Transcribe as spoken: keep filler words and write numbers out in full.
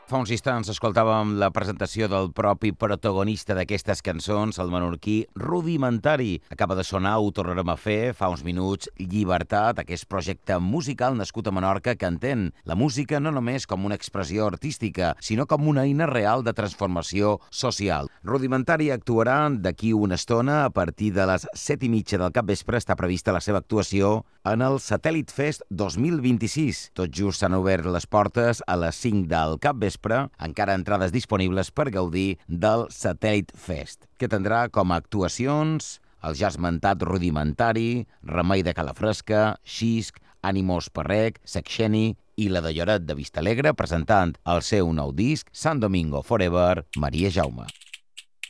Fa uns instants escoltàvem la presentació del propi protagonista d'aquestes cançons, el menorquí Rudimentari. Acaba de sonar, ho tornarem a fer, fa uns minuts, Llibertat, aquest projecte musical nascut a Menorca que entén la música no només com una expressió artística, sinó com una eina real de transformació social. Rudimentari actuarà d'aquí una estona, a partir de les set i mitja del capvespre està prevista la seva actuació en el Satèl·lit Fest dos mil vint-i-sis. Tot just s'han obert les portes a les cinc del capvespre, encara entrades disponibles per gaudir del Satèl·lit Fest, que tindrà com a actuacions el ja esmentat Rudimentari, Remei de Calafresca, Xisc, Ànimos Perrec, Sexeni i la de Lloret de Vistalegre, presentant el seu nou disc Sant Domingo Forever, Maria Jaume.